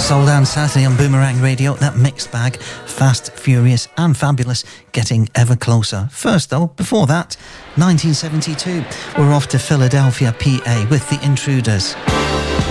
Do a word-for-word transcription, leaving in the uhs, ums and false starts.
Soul Dance Saturday on Boomerang Radio. That mixed bag, fast, furious and fabulous, getting ever closer. First though, before that, nineteen seventy-two, we're off to Philadelphia, P A with The Intruders.